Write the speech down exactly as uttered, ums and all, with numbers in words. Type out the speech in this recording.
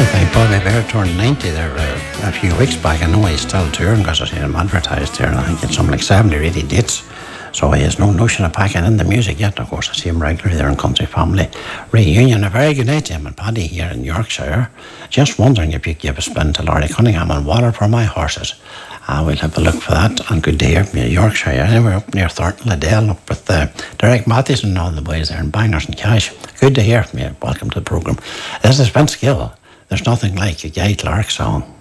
think Bobby Bear turned ninety there uh, a few weeks back. I know he's still touring because I've seen him advertised there, and I think it's something like seventy or eighty dates. So he has no notion of packing in the music yet. Of course, I see him regularly there in Country Family Reunion. A very good night to him and Paddy here in Yorkshire. Just wondering if you could give a spin to Laurie Cunningham and Water for My Horses. Uh, we'll have a look for that. And good to hear from you, Yorkshire. Anyway, up near Thornton Liddell, up with uh, Derek Matthews and all the boys there in Bangers and Cash. Good to hear from you. Welcome to the programme. This is Vince Gill. There's nothing like a Guy Clark song.